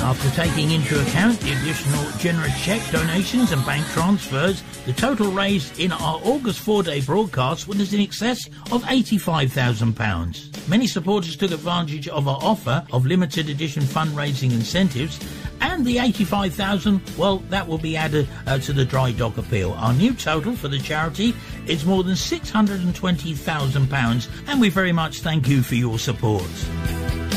After taking into account the additional generous cheque donations and bank transfers, the total raised in our August 4-day broadcast was in excess of £85,000. Many supporters took advantage of our offer of limited edition fundraising incentives, and the 85,000, well, that will be added to the dry dock appeal. Our new total for the charity is more than £620,000, and we very much thank you for your support.